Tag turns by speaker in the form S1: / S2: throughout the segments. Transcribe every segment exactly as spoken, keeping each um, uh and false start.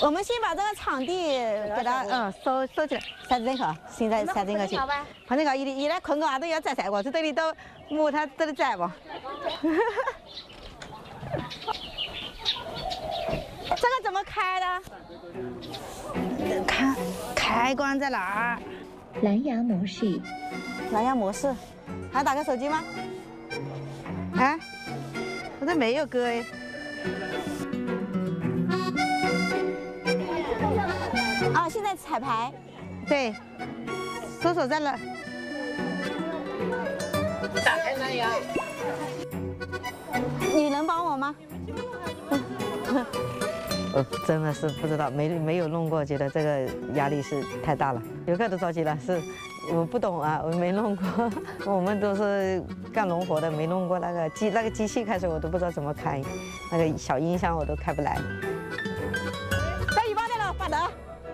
S1: 我们先把这个场地给它嗯收收起来，晒真好，现在晒真个去。反正个伊伊来困个话都要摘晒，我这这里都木它这里摘不。这个怎么开的？开开关在哪儿？
S2: 蓝牙模式。
S1: 蓝牙模式，还打开手机吗？啊，我这没有歌哎。啊，现在彩排，对，搜索在了。
S3: 打开蓝牙。
S1: 你能帮我吗？我真的是不知道，没没有弄过，觉得这个压力是太大了。游客都着急了，是我不懂啊，我没弄过。我们都是干农活的，没弄过那个机那个机器，开始我都不知道怎么开，那个小音箱我都开不来。在一把的了，把的。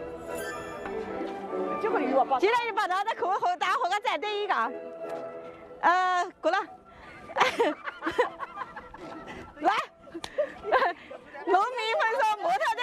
S1: 就个鱼吧。现在一把的，在口后打后个再对一个。呃，过了。来。农民分说模特队，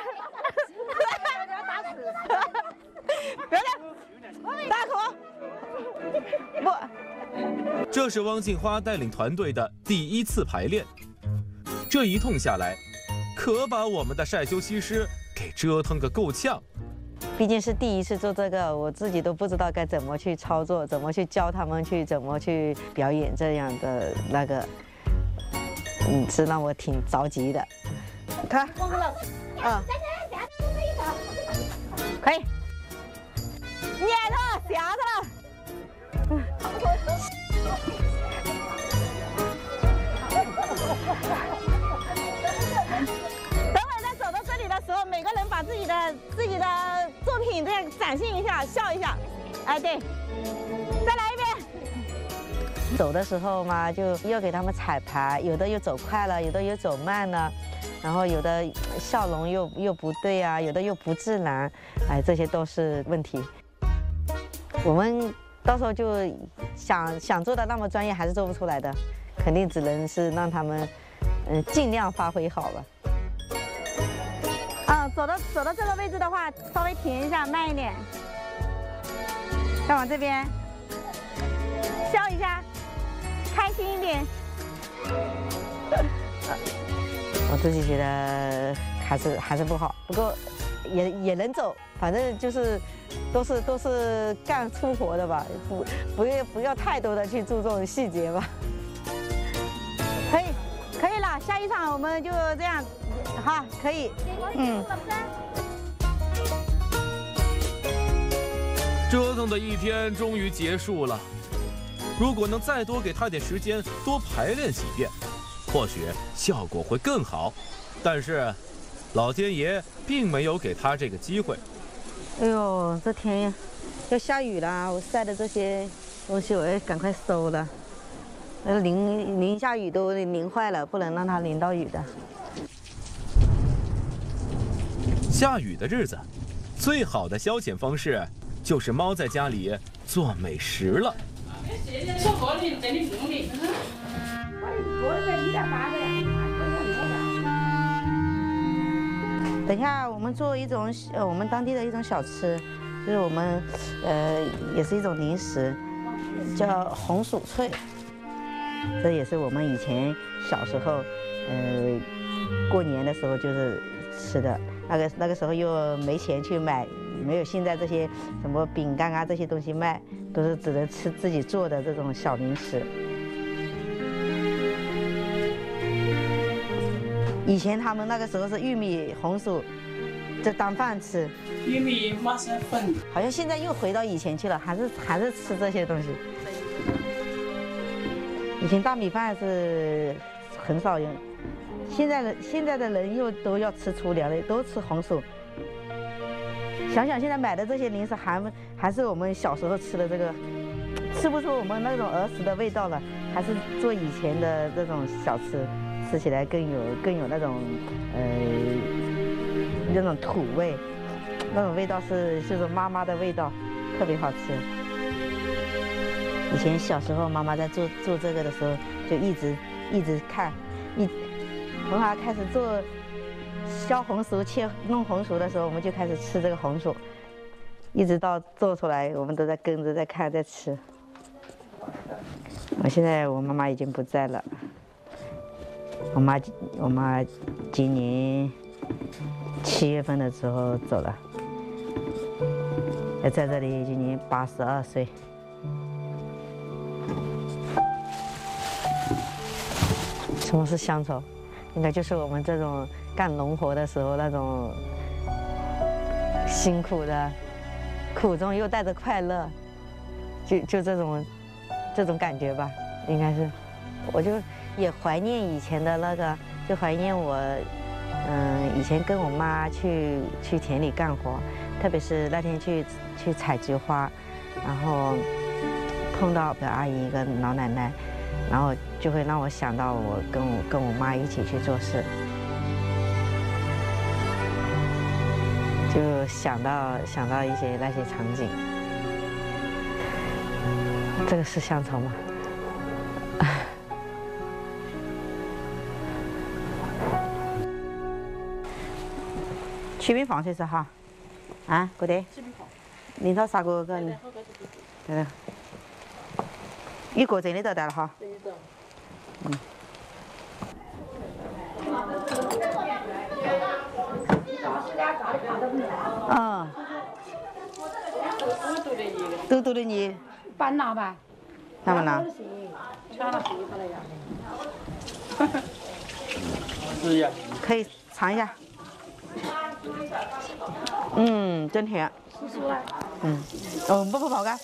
S1: 别的，大口，不。
S4: 这是汪静花带领团队的第一次排练，这一通下来，可把我们的晒修西施给折腾个够呛。
S1: 毕竟是第一次做这个，我自己都不知道该怎么去操作，怎么去教他们去怎么去表演这样的那个，嗯，是让我挺着急的。看，嗯，可以，捏它，夹它。等会再走到这里的时候，每个人把自己的自己的作品这样展现一下，笑一下。哎，对，再来一遍。走的时候嘛，就要给他们彩排，有的又走快了，有的又走慢了。然后有的笑容又又不对啊，有的又不自然，哎，这些都是问题。我们到时候就想想做的那么专业，还是做不出来的，肯定只能是让他们嗯尽量发挥好吧。啊，走到走到这个位置的话，稍微停一下，慢一点，再往这边，笑一下，开心一点。我自己觉得还是还是不好，不过也也能走，反正就是都是都是干粗活的吧，不不要不要太多的去注重细节吧。可以可以了，下一场我们就这样，好，可以，嗯。
S4: 折腾的一天终于结束了，如果能再多给他点时间，多排练几遍。或许效果会更好，但是老天爷并没有给他这个机会。
S1: 哎呦，这天要下雨了，我晒的这些东西我要赶快收了。呃，淋淋下雨都淋坏了，不能让它淋到雨的。
S4: 下雨的日子，最好的消遣方式就是猫在家里做美食了。
S1: 等一下，我们做一种呃我们当地的一种小吃，就是我们呃也是一种零食，叫红薯脆。这也是我们以前小时候呃过年的时候就是吃的。那个那个时候又没钱去买，没有现在这些什么饼干啊这些东西卖，都是只能吃自己做的这种小零食。以前他们那个时候是玉米红薯，就当饭吃。
S3: 玉米花生粉。
S1: 好像现在又回到以前去了，还是还是吃这些东西。以前大米饭是很少用，现在的现在的人又都要吃粗粮的，都吃红薯。想想现在买的这些零食还还是我们小时候吃的这个，吃不出我们那种儿时的味道了，还是做以前的这种小吃。吃起来更有更有那种呃那种土味，那种味道是就是妈妈的味道，特别好吃。以前小时候妈妈在做做这个的时候，就一直一直看，一从她开始做削红薯、切弄红薯的时候，我们就开始吃这个红薯，一直到做出来，我们都在跟着在看在吃。我现在我妈妈已经不在了，我妈我妈今年七月份的时候走了，在这里今年八十二岁。什么是乡愁？应该就是我们这种干农活的时候那种辛苦的，苦中又带着快乐，就就这种这种感觉吧，应该是。我就也怀念以前的那个，就怀念我，嗯，以前跟我妈去去田里干活，特别是那天去去采菊花，然后碰到个阿姨一个老奶奶。然后就会让我想到我跟我跟我妈一起去做事，就想到想到一些那些场景。这个是乡愁吗？去边放些是哈？啊，嗰啲？連頭殺過個你。對。一個整呢度得啦哈。嗯。啊。都都的你。
S5: 搬拿吧。
S1: 拿不拿？
S3: 是呀。
S1: 可以尝一下。嗯，真甜。嗯。哦，不不跑干。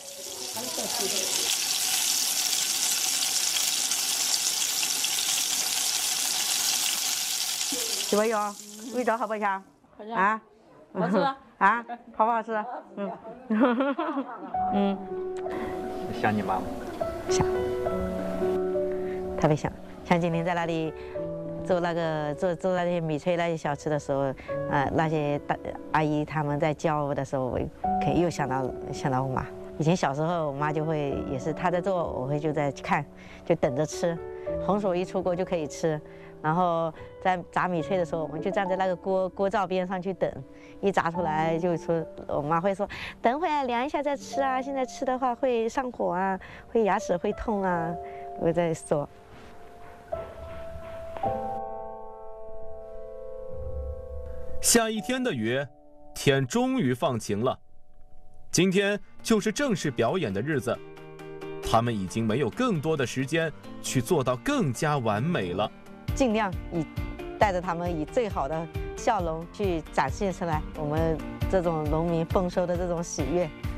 S1: 喜欢哟，味道好不好吃？啊？
S5: 好吃。
S1: 啊？好不好吃？嗯。嗯。
S6: 想你妈吗？
S1: 想。特别想，像今天在那里做那个做做那些米炊那些小吃的时候，呃，那些大阿姨他们在教我的时候，我可以又想到想到我妈。以前小时候，我妈就会也是她在做，我会就在看，就等着吃。红薯一出锅就可以吃，然后在炸米炊的时候，我们就站在那个锅锅灶边上去等，一炸出来就说，我妈会说，等会儿凉一下再吃啊，现在吃的话会上火啊，会牙齿会痛啊，我在说。
S4: 下一天的雨，天终于放晴了。今天就是正式表演的日子，他们已经没有更多的时间去做到更加完美了。
S1: 尽量以带着他们以最好的笑容去展现出来我们这种农民丰收的这种喜悦。